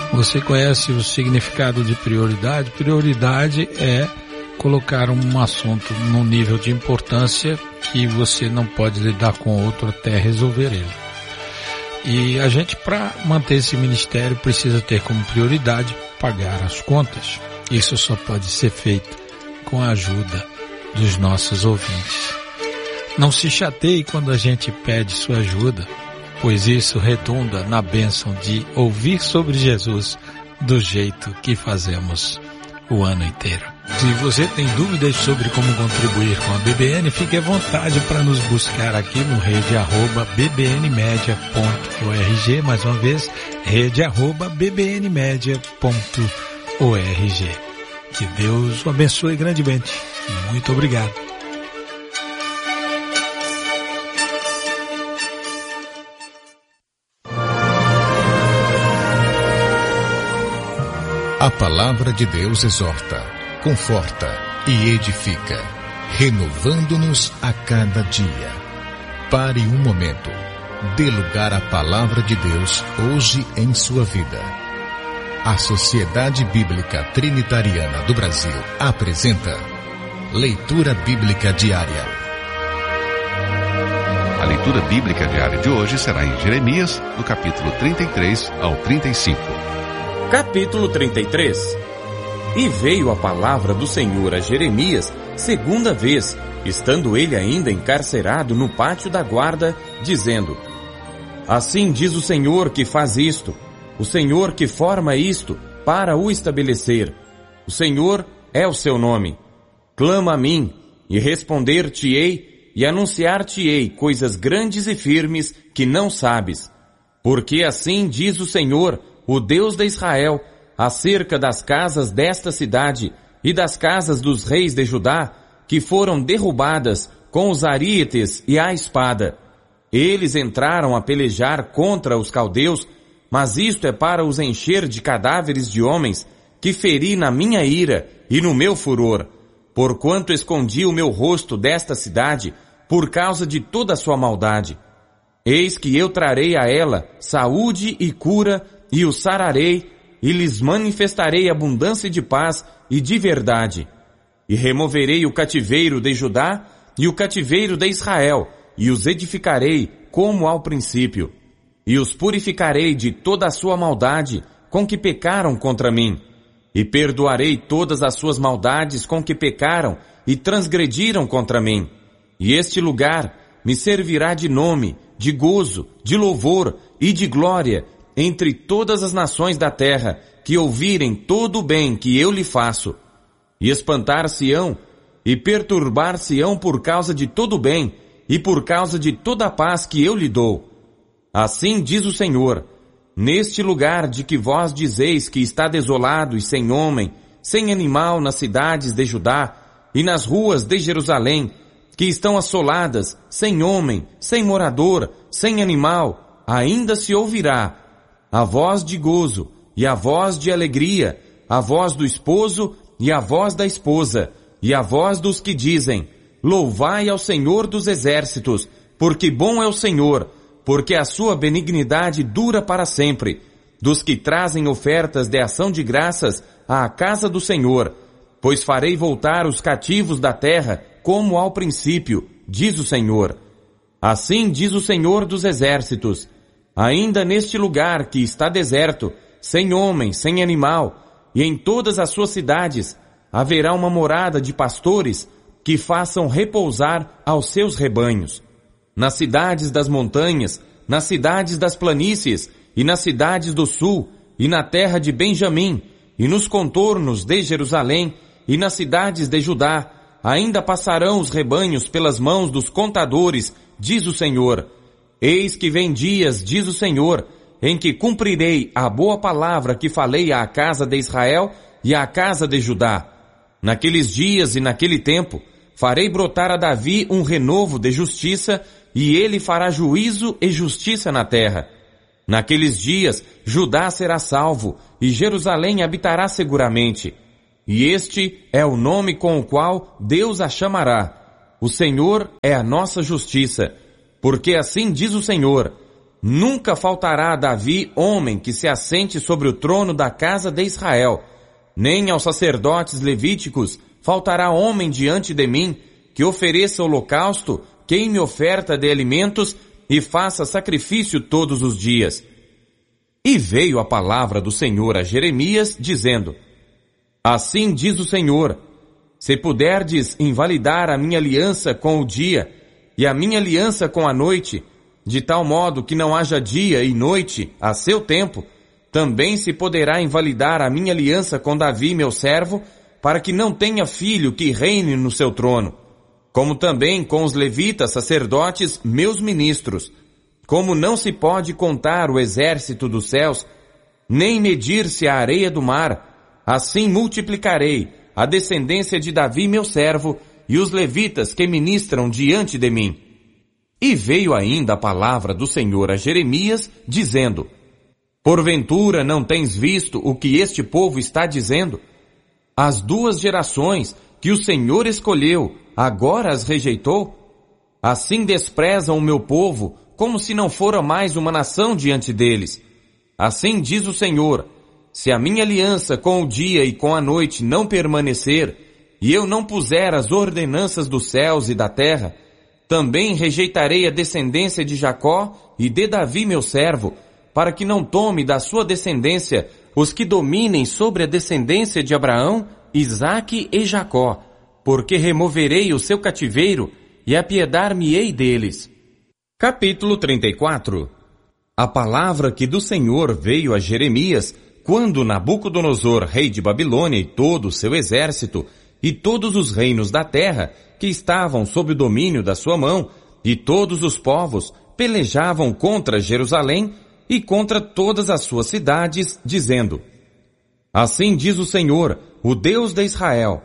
Você conhece o significado de prioridade? Prioridade é colocar um assunto num nível de importância que você não pode lidar com outro até resolver ele. E a gente, para manter esse ministério, precisa ter como prioridade pagar as contas. Isso só pode ser feito com a ajuda dos nossos ouvintes. Não se chateie quando a gente pede sua ajuda, pois isso redunda na bênção de ouvir sobre Jesus do jeito que fazemos o ano inteiro. Se você tem dúvidas sobre como contribuir com a BBN, fique à vontade para nos buscar aqui no rede@bbnmedia.org, mais uma vez, rede@bbnmedia.org. Que Deus o abençoe grandemente. Muito obrigado. A palavra de Deus exorta, conforta e edifica, renovando-nos a cada dia. Pare um momento. Dê lugar à palavra de Deus hoje em sua vida. A Sociedade Bíblica Trinitariana do Brasil apresenta Leitura Bíblica Diária. A leitura bíblica diária de hoje será em Jeremias, do capítulo 33 ao 35. Capítulo 33. E veio a palavra do Senhor a Jeremias segunda vez, estando ele ainda encarcerado no pátio da guarda, dizendo: Assim diz o Senhor que faz isto, o Senhor que forma isto para o estabelecer. O Senhor é o seu nome. Clama a mim, e responder-te-ei, e anunciar-te-ei coisas grandes e firmes que não sabes. Porque assim diz o Senhor, o Deus de Israel, acerca das casas desta cidade e das casas dos reis de Judá, que foram derrubadas com os arietes e a espada. Eles entraram a pelejar contra os caldeus, mas isto é para os encher de cadáveres de homens, que feri na minha ira e no meu furor, porquanto escondi o meu rosto desta cidade, por causa de toda a sua maldade. Eis que eu trarei a ela saúde e cura, e o sararei, e lhes manifestarei abundância de paz e de verdade. E removerei o cativeiro de Judá e o cativeiro de Israel, e os edificarei como ao princípio. E os purificarei de toda a sua maldade com que pecaram contra mim. E perdoarei todas as suas maldades com que pecaram e transgrediram contra mim. E este lugar me servirá de nome, de gozo, de louvor e de glória, entre todas as nações da terra, que ouvirem todo o bem que eu lhe faço. E espantar-se-ão, e perturbar-se-ão por causa de todo o bem, e por causa de toda a paz que eu lhe dou. Assim diz o Senhor, neste lugar de que vós dizeis que está desolado e sem homem, sem animal nas cidades de Judá, e nas ruas de Jerusalém, que estão assoladas, sem homem, sem morador, sem animal, ainda se ouvirá a voz de gozo, e a voz de alegria, a voz do esposo e a voz da esposa, e a voz dos que dizem: Louvai ao Senhor dos exércitos, porque bom é o Senhor, porque a sua benignidade dura para sempre. Dos que trazem ofertas de ação de graças à casa do Senhor, pois farei voltar os cativos da terra como ao princípio, diz o Senhor. Assim diz o Senhor dos exércitos: ainda neste lugar que está deserto, sem homem, sem animal, e em todas as suas cidades, haverá uma morada de pastores que façam repousar aos seus rebanhos. Nas cidades das montanhas, nas cidades das planícies, e nas cidades do sul, e na terra de Benjamim, e nos contornos de Jerusalém, e nas cidades de Judá, ainda passarão os rebanhos pelas mãos dos contadores, diz o Senhor. Eis que vem dias, diz o Senhor, em que cumprirei a boa palavra que falei à casa de Israel e à casa de Judá. Naqueles dias e naquele tempo, farei brotar a Davi um renovo de justiça, e ele fará juízo e justiça na terra. Naqueles dias, Judá será salvo, e Jerusalém habitará seguramente. E este é o nome com o qual Deus a chamará. O Senhor é a nossa justiça. Porque assim diz o Senhor: Nunca faltará a Davi homem que se assente sobre o trono da casa de Israel, nem aos sacerdotes levíticos faltará homem diante de mim que ofereça holocausto, queime oferta de alimentos e faça sacrifício todos os dias. E veio a palavra do Senhor a Jeremias, dizendo: Assim diz o Senhor, se puderdes invalidar a minha aliança com o dia e a minha aliança com a noite, de tal modo que não haja dia e noite a seu tempo, também se poderá invalidar a minha aliança com Davi, meu servo, para que não tenha filho que reine no seu trono, como também com os levitas sacerdotes, meus ministros. Como não se pode contar o exército dos céus, nem medir-se a areia do mar, assim multiplicarei a descendência de Davi, meu servo, e os levitas que ministram diante de mim. E veio ainda a palavra do Senhor a Jeremias, dizendo: Porventura não tens visto o que este povo está dizendo? As 2 gerações que o Senhor escolheu, agora as rejeitou? Assim desprezam o meu povo, como se não fora mais uma nação diante deles. Assim diz o Senhor: se a minha aliança com o dia e com a noite não permanecer, e eu não puser as ordenanças dos céus e da terra, também rejeitarei a descendência de Jacó e de Davi meu servo, para que não tome da sua descendência os que dominem sobre a descendência de Abraão, Isaque e Jacó, porque removerei o seu cativeiro e apiedar-me-ei deles. Capítulo 34. A palavra que do Senhor veio a Jeremias, quando Nabucodonosor, rei de Babilônia, e todo o seu exército, e todos os reinos da terra, que estavam sob o domínio da sua mão, e todos os povos, pelejavam contra Jerusalém e contra todas as suas cidades, dizendo: Assim diz o Senhor, o Deus de Israel: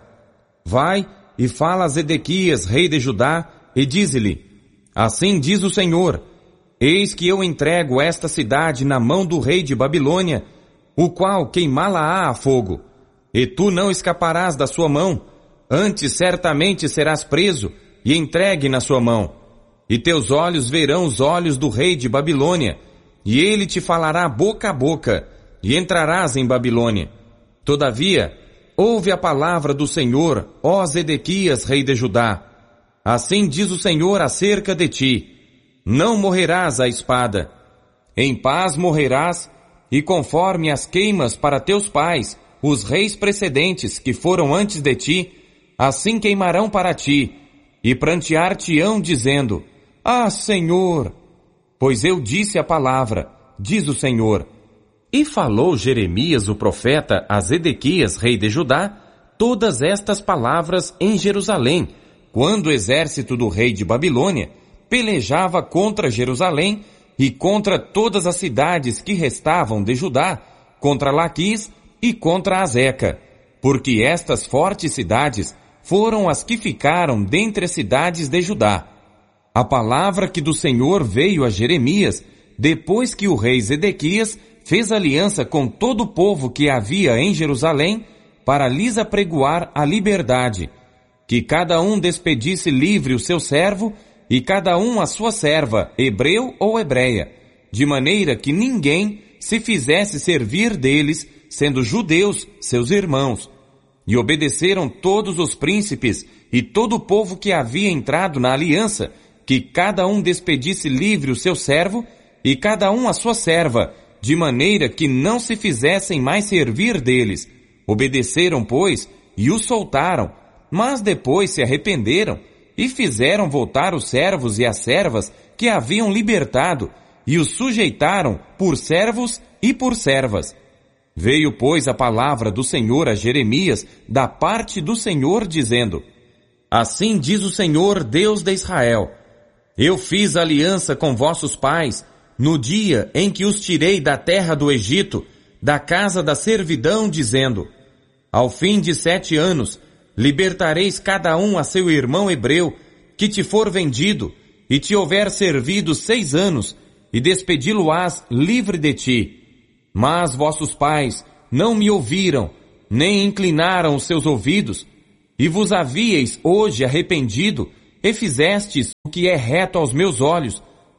Vai e fala a Zedequias, rei de Judá, e dize-lhe: Assim diz o Senhor: Eis que eu entrego esta cidade na mão do rei de Babilônia, o qual queimá-la-á a fogo. E tu não escaparás da sua mão, antes certamente serás preso e entregue na sua mão. E teus olhos verão os olhos do rei de Babilônia, e ele te falará boca a boca, e entrarás em Babilônia. Todavia, ouve a palavra do Senhor, ó Zedequias, rei de Judá. Assim diz o Senhor acerca de ti: não morrerás à espada. Em paz morrerás, e conforme as queimas para teus pais, os reis precedentes que foram antes de ti, assim queimarão para ti, e prantear-te-ão dizendo: Ah, Senhor! Pois eu disse a palavra, diz o Senhor. E falou Jeremias o profeta a Zedequias, rei de Judá, todas estas palavras em Jerusalém, quando o exército do rei de Babilônia pelejava contra Jerusalém e contra todas as cidades que restavam de Judá, contra Laquis e contra Azeca, porque estas fortes cidades foram as que ficaram dentre as cidades de Judá. A palavra que do Senhor veio a Jeremias, depois que o rei Zedequias fez aliança com todo o povo que havia em Jerusalém, para lhes apregoar a liberdade, que cada um despedisse livre o seu servo, e cada um a sua serva, hebreu ou hebreia, de maneira que ninguém se fizesse servir deles, sendo judeus seus irmãos. E obedeceram todos os príncipes e todo o povo que havia entrado na aliança, que cada um despedisse livre o seu servo, e cada um a sua serva, de maneira que não se fizessem mais servir deles. Obedeceram, pois, e os soltaram, mas depois se arrependeram, e fizeram voltar os servos e as servas que haviam libertado, e os sujeitaram por servos e por servas. Veio, pois, a palavra do Senhor a Jeremias, da parte do Senhor, dizendo: Assim diz o Senhor, Deus de Israel: Eu fiz aliança com vossos pais, no dia em que os tirei da terra do Egito, da casa da servidão, dizendo: Ao fim de 7 anos, libertareis cada um a seu irmão hebreu, que te for vendido, e te houver servido 6 anos, e despedi-lo-ás livre de ti. Mas vossos pais não me ouviram, nem inclinaram os seus ouvidos, e vos havíeis hoje arrependido, e fizestes o que é reto aos meus olhos,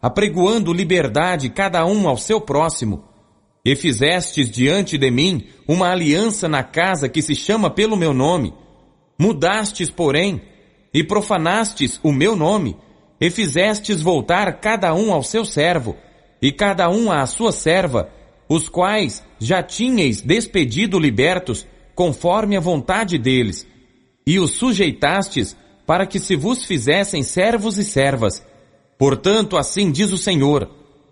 apregoando liberdade cada um ao seu próximo. E fizestes diante de mim uma aliança na casa que se chama pelo meu nome. Mudastes, porém, e profanastes o meu nome, e fizestes voltar cada um ao seu servo, e cada um à sua serva, os quais já tinhais despedido libertos, conforme a vontade deles, e os sujeitastes para que se vos fizessem servos e servas. Portanto, assim diz o Senhor: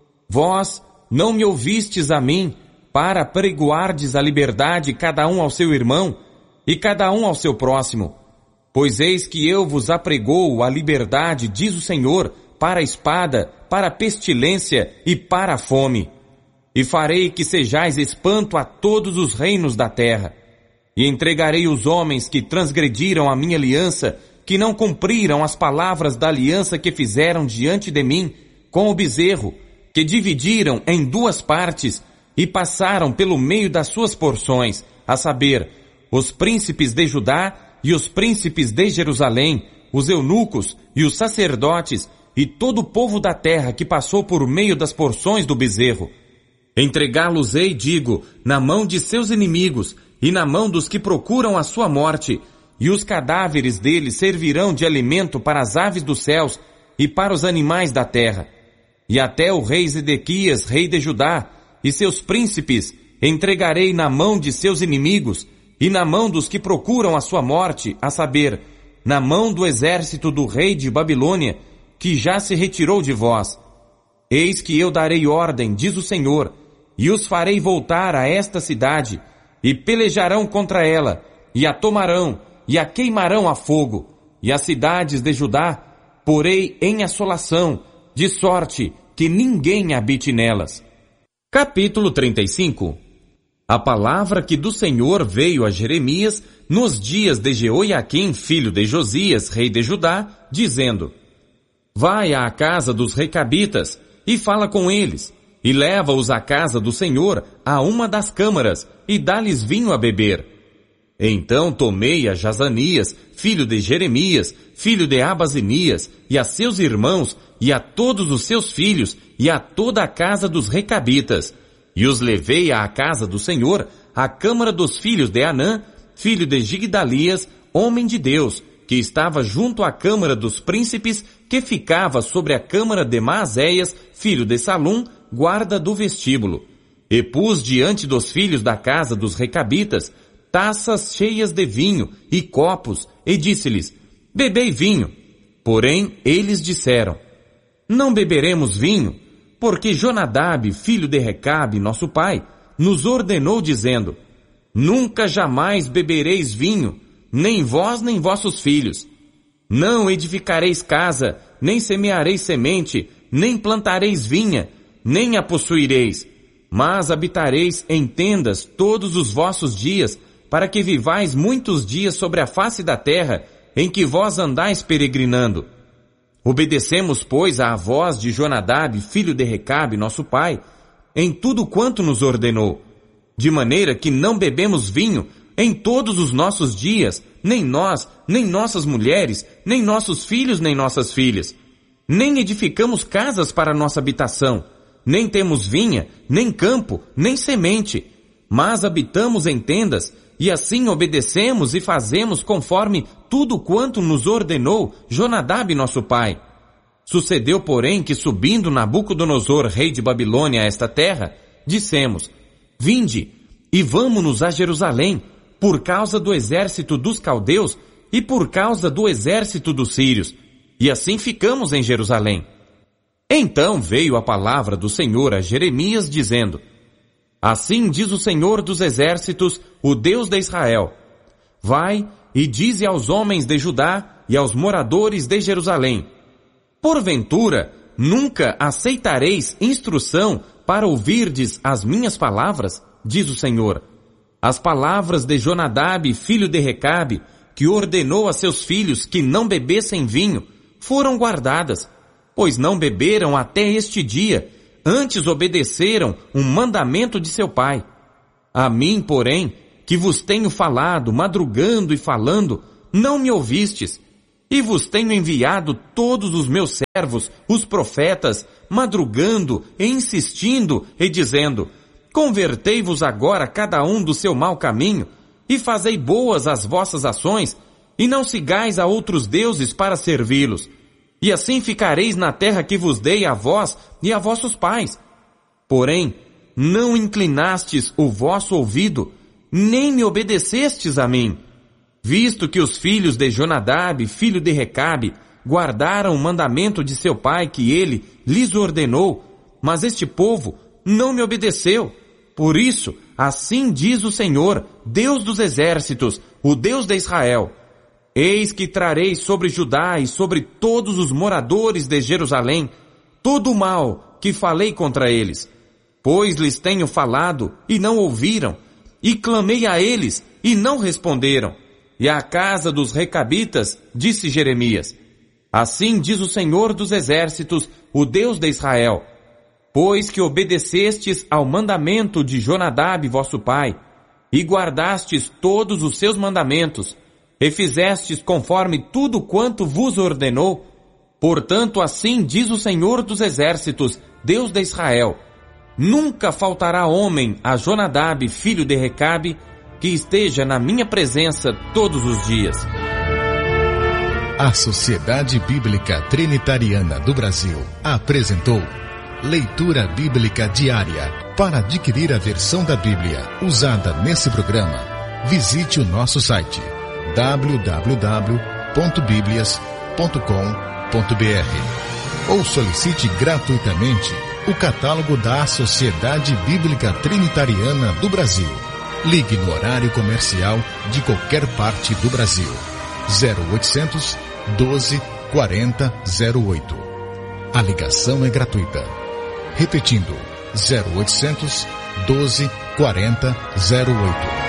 vós não me ouvistes a mim, para apregoardes a liberdade cada um ao seu irmão, e cada um ao seu próximo. Pois eis que eu vos apregoo a liberdade, diz o Senhor, para a espada, para a pestilência e para a fome. E farei que sejais espanto a todos os reinos da terra. E entregarei os homens que transgrediram a minha aliança, que não cumpriram as palavras da aliança que fizeram diante de mim, com o bezerro, que dividiram em duas partes e passaram pelo meio das suas porções, a saber, os príncipes de Judá e os príncipes de Jerusalém, os eunucos e os sacerdotes e todo o povo da terra que passou por meio das porções do bezerro. Entregá-los-ei, digo, na mão de seus inimigos e na mão dos que procuram a sua morte, e os cadáveres deles servirão de alimento para as aves dos céus e para os animais da terra. E até o rei Zedequias, rei de Judá, e seus príncipes entregarei na mão de seus inimigos e na mão dos que procuram a sua morte, a saber, na mão do exército do rei de Babilônia, que já se retirou de vós. Eis que eu darei ordem, diz o Senhor, e os farei voltar a esta cidade, e pelejarão contra ela, e a tomarão, e a queimarão a fogo, e as cidades de Judá porei em assolação, de sorte que ninguém habite nelas. Capítulo 35. A palavra que do Senhor veio a Jeremias nos dias de Jeoiaquim, filho de Josias, rei de Judá, dizendo: vai à casa dos recabitas e fala com eles, e leva-os à casa do Senhor, a uma das câmaras, e dá-lhes vinho a beber. Então tomei a Jazanias, filho de Jeremias, filho de Abazinias, e a seus irmãos, e a todos os seus filhos, e a toda a casa dos recabitas, e os levei à casa do Senhor, à câmara dos filhos de Anã, filho de Gigdalias, homem de Deus, que estava junto à câmara dos príncipes, que ficava sobre a câmara de Maazéias, filho de Salum, guarda do vestíbulo. E pus diante dos filhos da casa dos recabitas taças cheias de vinho e copos, e disse-lhes: bebei vinho. Porém, eles disseram: não beberemos vinho, porque Jonadab, filho de Recabe, nosso pai, nos ordenou dizendo: nunca jamais bebereis vinho, nem vós nem vossos filhos. Não edificareis casa, nem semeareis semente, nem plantareis vinha, nem a possuireis, mas habitareis em tendas todos os vossos dias, para que vivais muitos dias sobre a face da terra, em que vós andais peregrinando. Obedecemos, pois, à voz de Jonadab, filho de Recabe, nosso pai, em tudo quanto nos ordenou, de maneira que não bebemos vinho em todos os nossos dias, nem nós, nem nossas mulheres, nem nossos filhos, nem nossas filhas. Nem edificamos casas para nossa habitação, nem temos vinha, nem campo, nem semente, mas habitamos em tendas, e assim obedecemos e fazemos conforme tudo quanto nos ordenou Jonadab, nosso pai. Sucedeu, porém, que subindo Nabucodonosor, rei de Babilônia, a esta terra, dissemos: vinde, e vamo-nos a Jerusalém, por causa do exército dos caldeus e por causa do exército dos sírios, e assim ficamos em Jerusalém. Então veio a palavra do Senhor a Jeremias, dizendo: assim diz o Senhor dos exércitos, o Deus de Israel: vai e dize aos homens de Judá e aos moradores de Jerusalém: porventura nunca aceitareis instrução para ouvirdes as minhas palavras, diz o Senhor. As palavras de Jonadab, filho de Recabe, que ordenou a seus filhos que não bebessem vinho, foram guardadas, pois não beberam até este dia, antes obedeceram um mandamento de seu pai. A mim, porém, que vos tenho falado, madrugando e falando, não me ouvistes, E vos tenho enviado todos os meus servos, os profetas, madrugando e insistindo e dizendo: convertei-vos agora cada um do seu mau caminho, e fazei boas as vossas ações, e não sigais a outros deuses para servi-los. E assim ficareis na terra que vos dei a vós e a vossos pais. Porém, não inclinastes o vosso ouvido, nem me obedecestes a mim, visto que os filhos de Jonadab, filho de Recabe, guardaram o mandamento de seu pai que ele lhes ordenou, mas este povo não me obedeceu. Por isso, assim diz o Senhor, Deus dos exércitos, o Deus de Israel: eis que trarei sobre Judá e sobre todos os moradores de Jerusalém todo o mal que falei contra eles, pois lhes tenho falado e não ouviram, e clamei a eles e não responderam. E à casa dos recabitas disse Jeremias: assim diz o Senhor dos exércitos, o Deus de Israel: pois que obedecestes ao mandamento de Jonadab vosso pai, e guardastes todos os seus mandamentos, e fizestes conforme tudo quanto vos ordenou, portanto assim diz o Senhor dos exércitos, Deus de Israel: nunca faltará homem a Jonadab, filho de Recabe, que esteja na minha presença todos os dias. A Sociedade Bíblica Trinitariana do Brasil apresentou Leitura Bíblica Diária. Para adquirir a versão da Bíblia usada nesse programa, visite o nosso site www.biblias.com.br ou solicite gratuitamente o catálogo da Sociedade Bíblica Trinitariana do Brasil. Ligue no horário comercial de qualquer parte do Brasil. 0800 12 40 08. A ligação é gratuita. Repetindo, 0800 12 40 08.